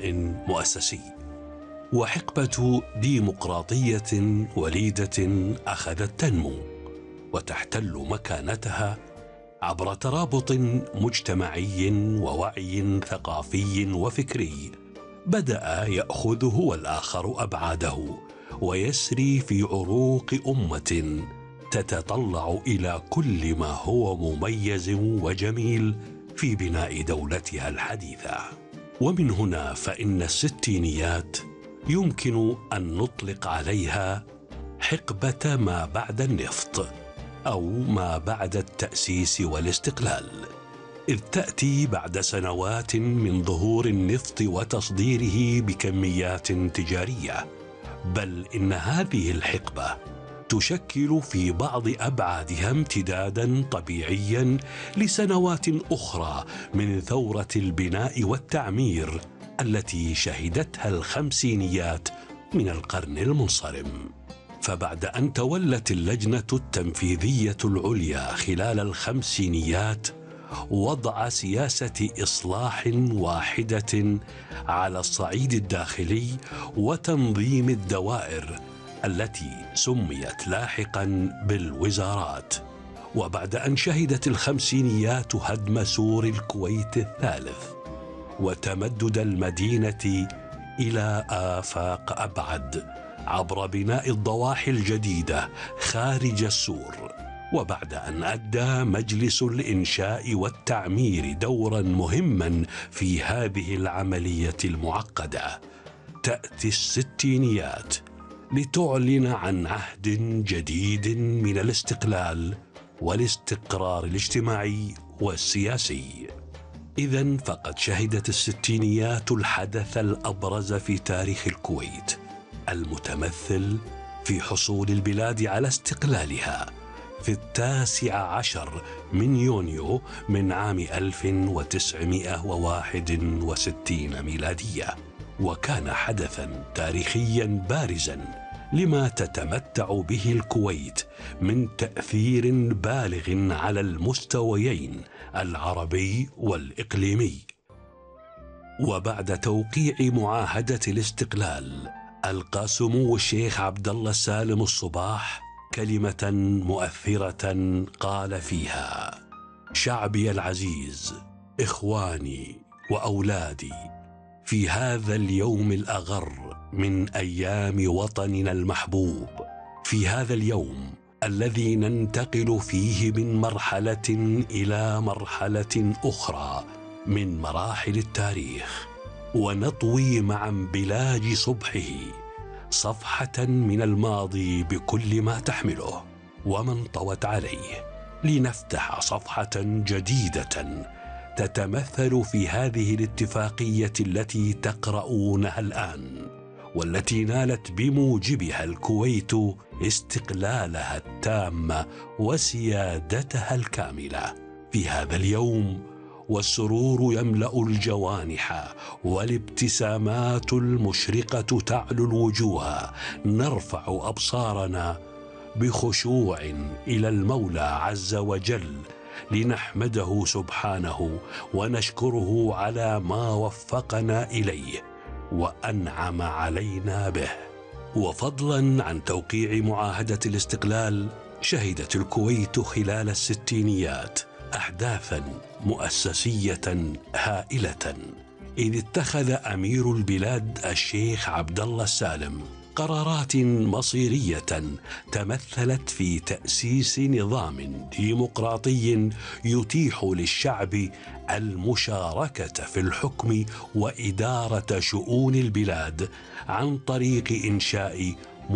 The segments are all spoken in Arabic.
بناء مؤسسي، وحقبة ديمقراطية وليدة أخذت تنمو وتحتل مكانتها عبر ترابط مجتمعي ووعي ثقافي وفكري بدأ يأخذ هو الآخر أبعاده ويسري في عروق أمة تتطلع إلى كل ما هو مميز وجميل في بناء دولتها الحديثة. ومن هنا فإن الستينيات يمكن أن نطلق عليها حقبة ما بعد النفط أو ما بعد التأسيس والاستقلال، إذ تأتي بعد سنوات من ظهور النفط وتصديره بكميات تجارية. بل إن هذه الحقبة تشكل في بعض أبعادها امتدادا طبيعيا لسنوات أخرى من ثورة البناء والتعمير التي شهدتها الخمسينيات من القرن المنصرم. فبعد أن تولت اللجنة التنفيذية العليا خلال الخمسينيات وضع سياسة إصلاح واحدة على الصعيد الداخلي وتنظيم الدوائر التي سميت لاحقا بالوزارات. وبعد أن شهدت الخمسينيات هدم سور الكويت الثالث وتمدد المدينة إلى آفاق أبعد عبر بناء الضواحي الجديدة خارج السور، وبعد أن أدى مجلس الإنشاء والتعمير دورا مهما في هذه العملية المعقدة، تأتي الستينيات لتعلن عن عهد جديد من الاستقلال والاستقرار الاجتماعي والسياسي. إذن فقد شهدت الستينيات الحدث الأبرز في تاريخ الكويت، المتمثل في حصول البلاد على استقلالها في 19 من يونيو من عام 1961 ميلادية، وكان حدثا تاريخيا بارزا لما تتمتع به الكويت من تأثير بالغ على المستويين العربي والإقليمي. وبعد توقيع معاهدة الاستقلال ألقى سمو الشيخ عبد الله السالم الصباح كلمة مؤثرة قال فيها: شعبي العزيز، إخواني وأولادي، في هذا اليوم الأغر من أيام وطننا المحبوب، في هذا اليوم الذي ننتقل فيه من مرحلة إلى مرحلة أخرى من مراحل التاريخ، ونطوي مع انبلاج صبحه صفحة من الماضي بكل ما تحمله ومن طوت عليه، لنفتح صفحة جديدة تتمثل في هذه الاتفاقية التي تقرؤونها الآن، والتي نالت بموجبها الكويت استقلالها التام وسيادتها الكاملة. في هذا اليوم والسرور يملأ الجوانح والابتسامات المشرقة تعلو الوجوه، نرفع أبصارنا بخشوع إلى المولى عز وجل لنحمده سبحانه ونشكره على ما وفقنا إليه وأنعم علينا به. وفضلا عن توقيع معاهدة الاستقلال، شهدت الكويت خلال الستينيات أحداثا مؤسسية هائلة، إذ اتخذ أمير البلاد الشيخ عبد الله السالم قرارات مصيرية تمثلت في تأسيس نظام ديمقراطي يتيح للشعب المشاركة في الحكم وإدارة شؤون البلاد عن طريق إنشاء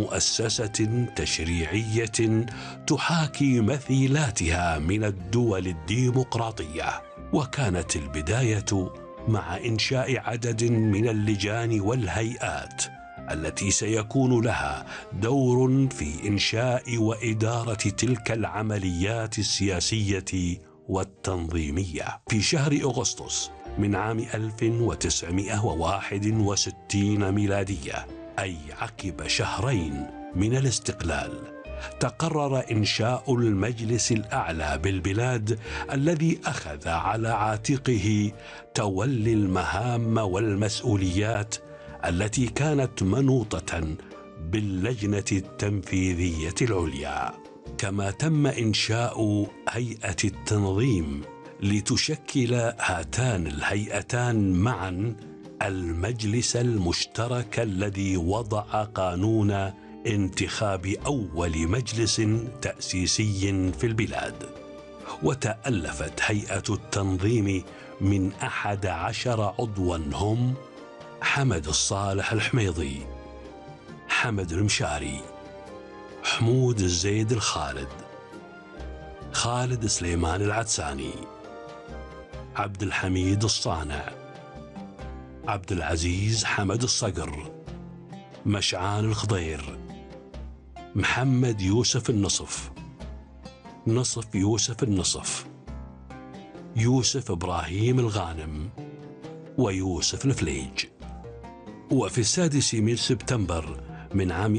مؤسسة تشريعية تحاكي مثيلاتها من الدول الديمقراطية. وكانت البداية مع إنشاء عدد من اللجان والهيئات التي سيكون لها دور في إنشاء وإدارة تلك العمليات السياسية والتنظيمية. في شهر أغسطس من عام 1961 ميلادية، أي عقب شهرين من الاستقلال، تقرر إنشاء المجلس الأعلى بالبلاد الذي أخذ على عاتقه تولي المهام والمسؤوليات التي كانت منوطة باللجنة التنفيذية العليا. كما تم إنشاء هيئة التنظيم لتشكل هاتان الهيئتان معا المجلس المشترك الذي وضع قانون انتخاب أول مجلس تأسيسي في البلاد. وتألفت هيئة التنظيم من 11 عضوا هم حمد الصالح الحميضي، حمد المشاري، حمود الزيد الخالد، خالد سليمان العدساني، عبد الحميد الصانع، عبد العزيز حمد الصقر، مشعان الخضير، محمد يوسف النصف، نصف يوسف النصف، يوسف إبراهيم الغانم، ويوسف الفليج. وفي 6 سبتمبر من عام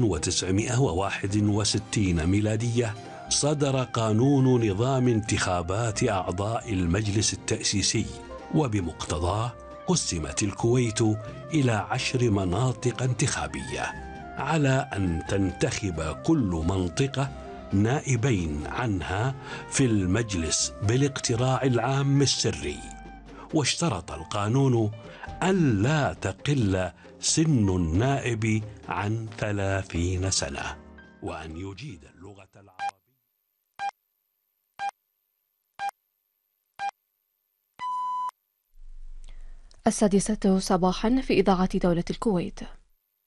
1961 ميلادية صدر قانون نظام انتخابات أعضاء المجلس التأسيسي، وبمقتضاه قسمت الكويت إلى 10 مناطق انتخابية، على أن تنتخب كل منطقة نائبين عنها في المجلس بالاقتراع العام السري. واشترط القانون ألا تقل سن النائب عن 30 سنة، وأن يجيد اللغة العربية. السادسة صباحا في إذاعة دولة الكويت.